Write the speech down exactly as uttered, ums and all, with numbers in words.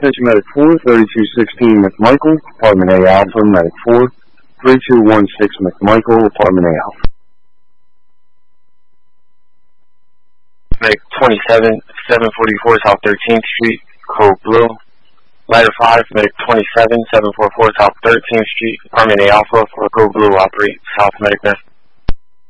Attention Medic four, thirty-two sixteen McMichael, Apartment A Alpha, Medic four, three two one six McMichael, Apartment A Alpha. Medic twenty-seven, seven forty-four South thirteenth Street, Code Blue. Ladder five, Medic twenty-seven, seven forty-four South thirteenth Street, Apartment A Alpha, for Code Blue, operate South Medic Nest.